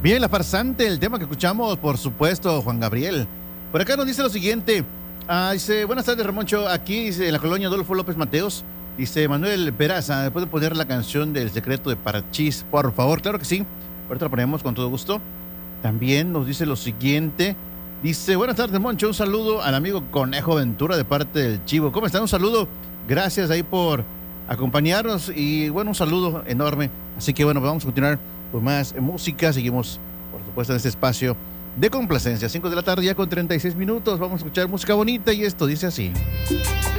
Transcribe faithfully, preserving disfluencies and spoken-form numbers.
Bien, La Farsante, el tema que escuchamos, por supuesto, Juan Gabriel. Por acá nos dice lo siguiente. Ah, dice, buenas tardes, Ramoncho. Aquí dice, en la colonia Adolfo López Mateos. Dice Manuel Peraza, ¿puede poner la canción del secreto de Parchís, por favor? Claro que sí. Ahorita la ponemos con todo gusto. También nos dice lo siguiente. Dice, buenas tardes, Moncho. Un saludo al amigo Conejo Ventura de parte del Chivo. ¿Cómo están? Un saludo. Gracias ahí por acompañarnos y bueno, un saludo enorme. Así que bueno, vamos a continuar con más música. Seguimos, por supuesto, en este espacio de complacencia. cinco de la tarde ya con treinta y seis minutos. Vamos a escuchar música bonita y esto dice así.